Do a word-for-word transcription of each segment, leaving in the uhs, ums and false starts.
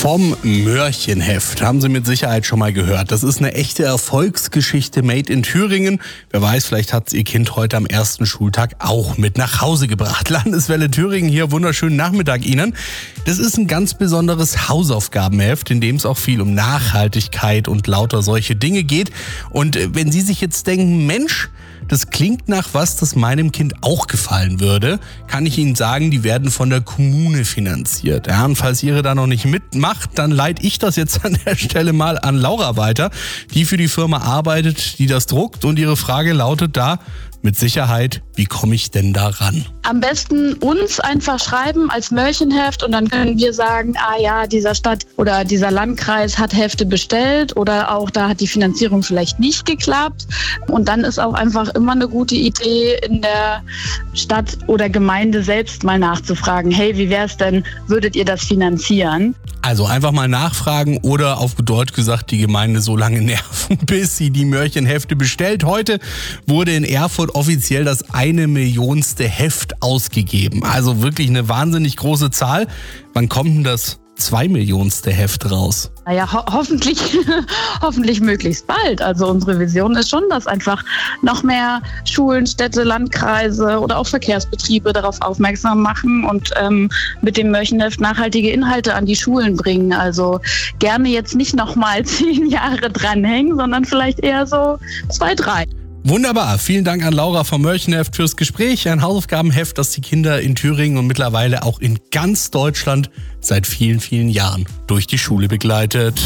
Vom Mörchenheft haben Sie mit Sicherheit schon mal gehört. Das ist eine echte Erfolgsgeschichte made in Thüringen. Wer weiß, vielleicht hat Ihr Kind heute am ersten Schultag auch mit nach Hause gebracht. Landeswelle Thüringen hier, wunderschönen Nachmittag Ihnen. Das ist ein ganz besonderes Hausaufgabenheft, in dem es auch viel um Nachhaltigkeit und lauter solche Dinge geht. Und wenn Sie sich jetzt denken, Mensch, das klingt nach was, das meinem Kind auch gefallen würde, kann ich Ihnen sagen, die werden von der Kommune finanziert. Ja, und falls Ihre da noch nicht mitmacht, dann leite ich das jetzt an der Stelle mal an Laura weiter, die für die Firma arbeitet, die das druckt. Und ihre Frage lautet da mit Sicherheit, wie komme ich denn da ran? Am besten uns einfach schreiben als Mörchenheft und dann können wir sagen, ah ja, dieser Stadt oder dieser Landkreis hat Hefte bestellt oder auch da hat die Finanzierung vielleicht nicht geklappt. Und dann ist auch einfach immer eine gute Idee, in der Stadt oder Gemeinde selbst mal nachzufragen, hey, wie wäre es denn, würdet ihr das finanzieren? Also einfach mal nachfragen oder auf gut Deutsch gesagt die Gemeinde so lange nerven, bis sie die Mörchenhefte bestellt. Heute wurde in Erfurt offiziell das eine Millionste Heft ausgegeben. Also wirklich eine wahnsinnig große Zahl. Wann kommt denn das zwei Millionste Heft raus? Naja, ho- hoffentlich, hoffentlich möglichst bald. Also unsere Vision ist schon, dass einfach noch mehr Schulen, Städte, Landkreise oder auch Verkehrsbetriebe darauf aufmerksam machen und ähm, mit dem Mörchenheft nachhaltige Inhalte an die Schulen bringen. Also gerne jetzt nicht nochmal zehn Jahre dranhängen, sondern vielleicht eher so zwei, drei. Wunderbar. Vielen Dank an Laura vom Mörchenheft fürs Gespräch. Ein Hausaufgabenheft, das die Kinder in Thüringen und mittlerweile auch in ganz Deutschland seit vielen, vielen Jahren durch die Schule begleitet.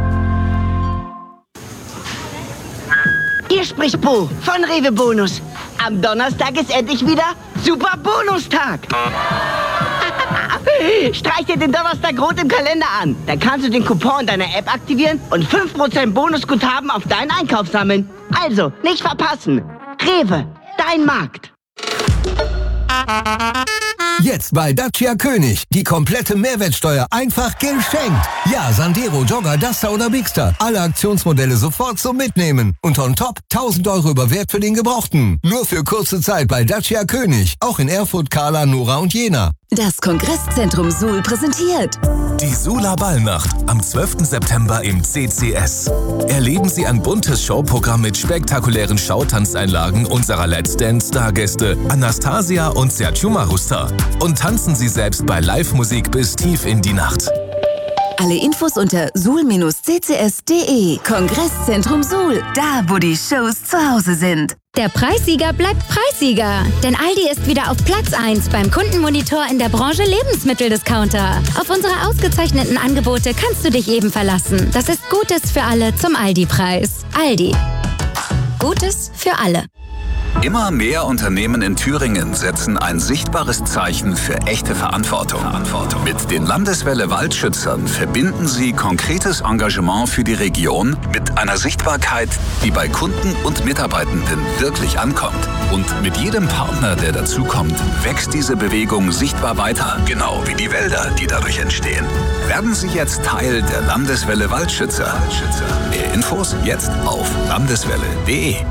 Hier spricht Bo von Rewe Bonus. Am Donnerstag ist endlich wieder Super Bonustag. Streich dir den Donnerstag rot im Kalender an. Dann kannst du den Coupon in deiner App aktivieren und fünf Prozent Bonusguthaben auf deinen Einkauf sammeln. Also, nicht verpassen. Rewe, dein Markt. Jetzt bei Dacia König. Die komplette Mehrwertsteuer einfach geschenkt. Ja, Sandero, Jogger, Duster oder Bigster. Alle Aktionsmodelle sofort zum Mitnehmen. Und on top tausend Euro über Wert für den Gebrauchten. Nur für kurze Zeit bei Dacia König. Auch in Erfurt, Kahla, Nora und Jena. Das Kongresszentrum Suhl präsentiert die Suhler Ballnacht am zwölften September im C C S. Erleben Sie ein buntes Showprogramm mit spektakulären Schautanzeinlagen unserer Let's Dance-Stargäste Anastasia und Sergio Marusta. Und tanzen Sie selbst bei Live-Musik bis tief in die Nacht. Alle Infos unter suhl c c s punkt d e. Kongresszentrum Suhl, da wo die Shows zu Hause sind. Der Preissieger bleibt Preissieger, denn Aldi ist wieder auf Platz eins beim Kundenmonitor in der Branche Lebensmitteldiscounter. Auf unsere ausgezeichneten Angebote kannst du dich eben verlassen. Das ist Gutes für alle zum Aldi-Preis. Aldi. Gutes für alle. Immer mehr Unternehmen in Thüringen setzen ein sichtbares Zeichen für echte Verantwortung. Verantwortung. Mit den Landeswelle Waldschützern verbinden sie konkretes Engagement für die Region mit einer Sichtbarkeit, die bei Kunden und Mitarbeitenden wirklich ankommt. Und mit jedem Partner, der dazukommt, wächst diese Bewegung sichtbar weiter, genau wie die Wälder, die dadurch entstehen. Werden Sie jetzt Teil der Landeswelle Waldschützer. Mehr Infos jetzt auf landeswelle punkt d e.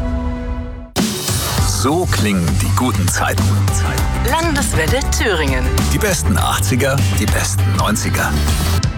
So klingen die guten Zeiten. Landeswelle Thüringen. Die besten achtziger, die besten neunziger.